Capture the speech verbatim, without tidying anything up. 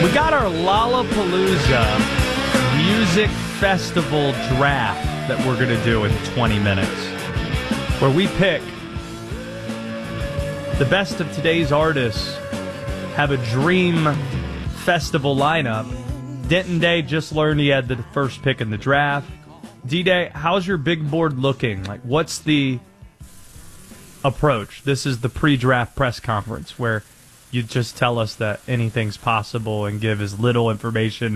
We got our Lollapalooza Music Festival draft that we're going to do in twenty minutes, where we pick the best of today's artists, have a dream festival lineup. Denton Day just learned he had the first pick in the draft. D-Day, how's your big board looking? Like, what's the approach? This is the pre-draft press conference where you just tell us that anything's possible and give as little information